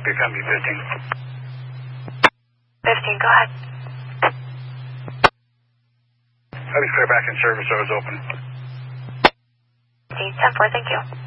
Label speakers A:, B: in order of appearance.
A: Good company, 15.
B: 15, go ahead.
A: I'll be clear back in service, so it's open.
B: 10-4, thank you.